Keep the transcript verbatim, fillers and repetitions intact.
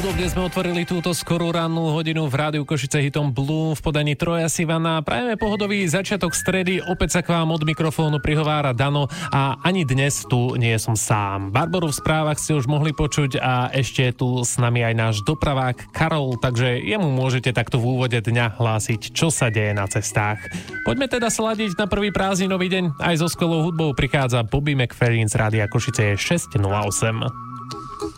Hudobne sme otvorili túto skorú rannú hodinu v Rádiu Košice hitom Blue v podaní Troja Sivana. Prajeme pohodový začiatok stredy, opäť sa k vám od mikrofónu prihovára Dano a ani dnes tu nie som sám. Barboru v správach ste už mohli počuť a ešte je tu s nami aj náš dopravák Karol, takže jemu môžete takto v úvode dňa hlásiť, čo sa deje na cestách. Poďme teda sladiť na prvý prázdninový deň. Aj so skvelou hudbou prichádza Bobby McFerrin z Rádia Košice šesť nula osem.